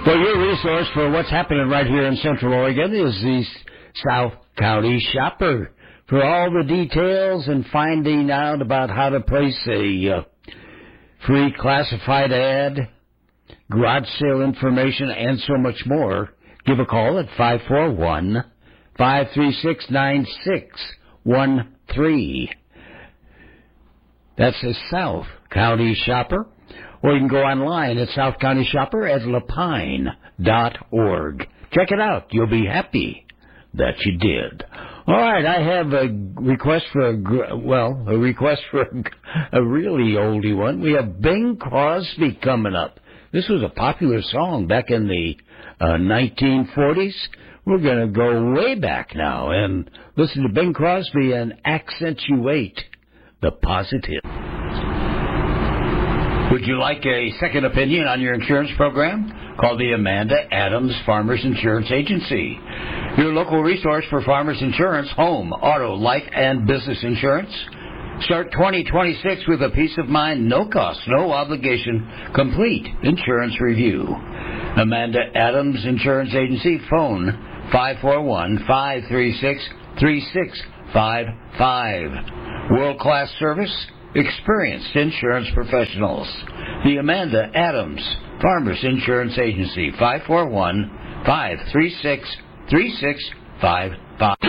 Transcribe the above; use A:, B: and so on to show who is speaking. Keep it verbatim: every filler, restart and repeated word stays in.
A: Well, your resource for what's happening right here in Central Oregon is the South County Shopper. For all the details and finding out about how to place a uh, free classified ad, garage sale information, and so much more, give a call at five four one, five three six, nine six one three. That's the South County Shopper. Or you can go online at South County Shopper at lapine dot org. Check it out. You'll be happy that you did. All right, I have a request for a, well, a request for a, a really oldie one. We have Bing Crosby coming up. This was a popular song back in the uh, nineteen forties. We're going to go way back now and listen to Bing Crosby and Accentuate the Positive. Would you like a second opinion on your insurance program? Call the Amanda Adams Farmers Insurance Agency, your local resource for farmers insurance, home, auto, life, and business insurance. Start twenty twenty-six with a peace of mind, no cost, no obligation, complete insurance review. Amanda Adams Insurance Agency, phone five four one, five three six, three six five five. World-class service, experienced insurance professionals. The Amanda Adams Farmers Insurance Agency, five four one, five three six, three six five five.